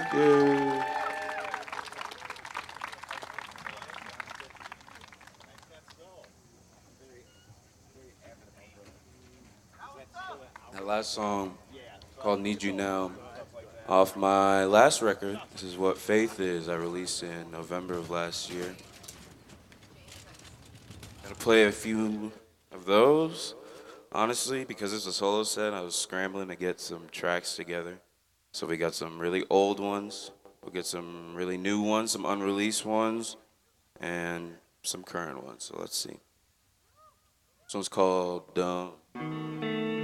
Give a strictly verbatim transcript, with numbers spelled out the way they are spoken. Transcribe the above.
Yay. That last song called Need You Now off my last record. This is What Faith Is. I released in November of last year. Gonna play a few of those. Honestly, because it's a solo set, I was scrambling to get some tracks together. So we got some really old ones. We'll get some really new ones, some unreleased ones, and some current ones. So let's see. This one's called Dumb.